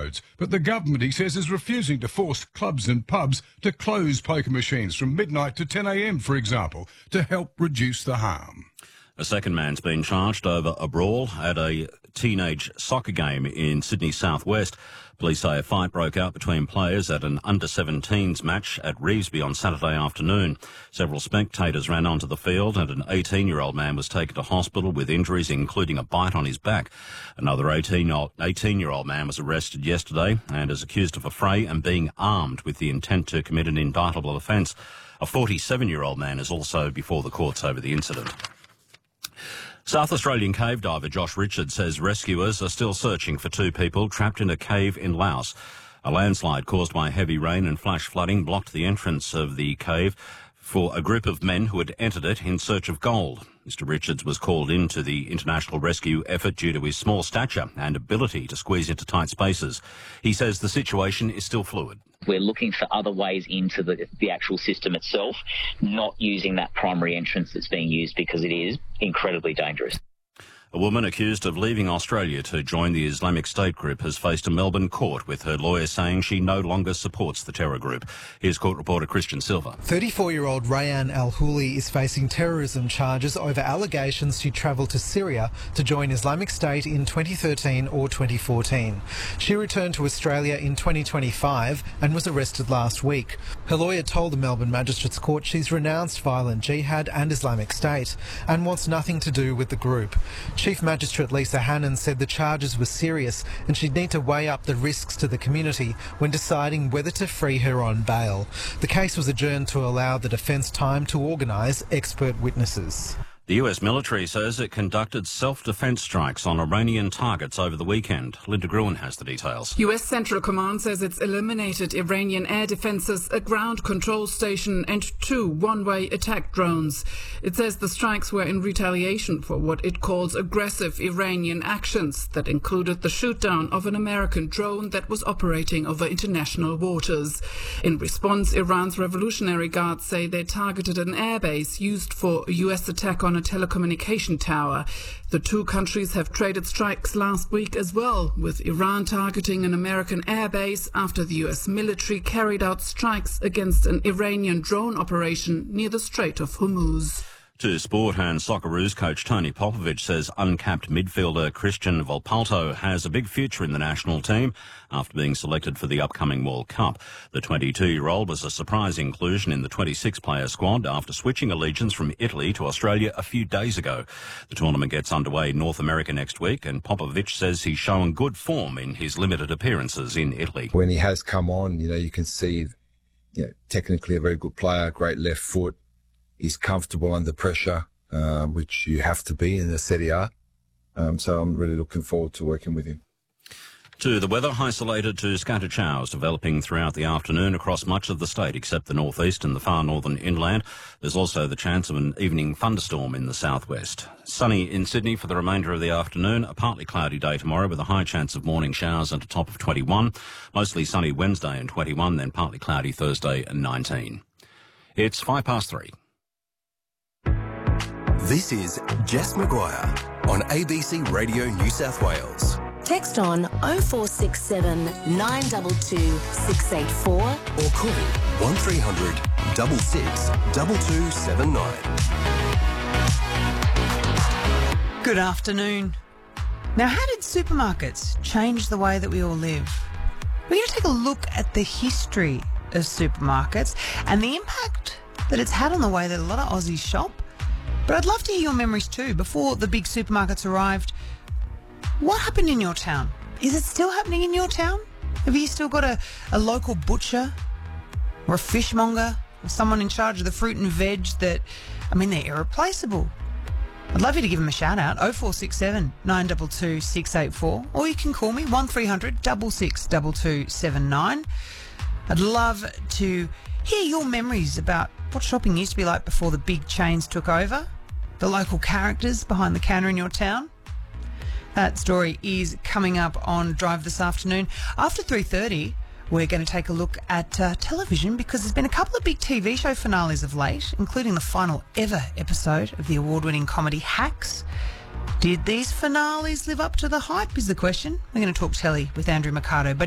roads. But the government, he says, is refusing to force clubs and pubs to close poker machines from midnight to 10 a.m, for example, to help reduce the harm. A second man's been charged over a brawl at a teenage soccer game in Sydney southwest. Police say a fight broke out between players at an under-17s match at Revesby on Saturday afternoon. Several spectators ran onto the field and an 18-year-old man was taken to hospital with injuries, including a bite on his back. Another 18-year-old man was arrested yesterday and is accused of a fray and being armed with the intent to commit an indictable offence. A 47-year-old man is also before the courts over the incident. South Australian cave diver Josh Richards says rescuers are still searching for two people trapped in a cave in Laos. A landslide caused by heavy rain and flash flooding blocked the entrance of the cave for a group of men who had entered it in search of gold. Mr. Richards was called into the international rescue effort due to his small stature and ability to squeeze into tight spaces. He says the situation is still fluid. We're looking for other ways into the actual system itself, not using that primary entrance that's being used because it is incredibly dangerous. A woman accused of leaving Australia to join the Islamic State group has faced a Melbourne court, with her lawyer saying she no longer supports the terror group. Here's court reporter Christian Silva. 34-year-old Rayan Al-Huli is facing terrorism charges over allegations she travelled to Syria to join Islamic State in 2013 or 2014. She returned to Australia in 2025 and was arrested last week. Her lawyer told the Melbourne Magistrates Court she's renounced violent jihad and Islamic State and wants nothing to do with the group. Chief Magistrate Lisa Hannon said the charges were serious and she'd need to weigh up the risks to the community when deciding whether to free her on bail. The case was adjourned to allow the defence time to organise expert witnesses. The US military says it conducted self-defence strikes on Iranian targets over the weekend. Linda Gruen has the details. US Central Command says it's eliminated Iranian air defences, a ground control station and 2 one-way attack drones. It says the strikes were in retaliation for what it calls aggressive Iranian actions that included the shoot-down of an American drone that was operating over international waters. In response, Iran's Revolutionary Guards say they targeted an airbase used for a US attack on a telecommunication tower. The two countries have traded strikes last week as well, with Iran targeting an American airbase after the US military carried out strikes against an Iranian drone operation near the Strait of Hormuz. To sport, and Socceroos coach Tony Popovic says uncapped midfielder Christian Volpato has a big future in the national team after being selected for the upcoming World Cup. The 22-year-old was a surprise inclusion in the 26-player squad after switching allegiance from Italy to Australia a few days ago. The tournament gets underway in North America next week, and Popovic says he's shown good form in his limited appearances in Italy. When he has come on, you can see, technically a very good player, great left foot. He's comfortable under pressure, which you have to be in the Serie A. So I'm really looking forward to working with him. To the weather, isolated to scattered showers developing throughout the afternoon across much of the state except the northeast and the far northern inland. There's also the chance of an evening thunderstorm in the southwest. Sunny in Sydney for the remainder of the afternoon. A partly cloudy day tomorrow with a high chance of morning showers and a top of 21. Mostly sunny Wednesday and 21, then partly cloudy Thursday and 19. It's 3:05. This is Jess Maguire on ABC Radio New South Wales. Text on 0467 922 684 or call 1300 66 2279. Good afternoon. Now, how did supermarkets change the way that we all live? We're going to take a look at the history of supermarkets and the impact that it's had on the way that a lot of Aussies shop. But I'd love to hear your memories too. Before the big supermarkets arrived, what happened in your town? Is it still happening in your town? Have you still got a local butcher or a fishmonger or someone in charge of the fruit and veg that, they're irreplaceable? I'd love you to give them a shout out, 0467 922 684, or you can call me 1300 66 2279. I'd love to hear your memories about what shopping used to be like before the big chains took over, the local characters behind the counter in your town. That story is coming up on Drive this afternoon. After 3:30, we're going to take a look at television because there's been a couple of big TV show finales of late, including the final ever episode of the award-winning comedy Hacks. Did these finales live up to the hype is the question. We're going to talk telly with Andrew Mercado. But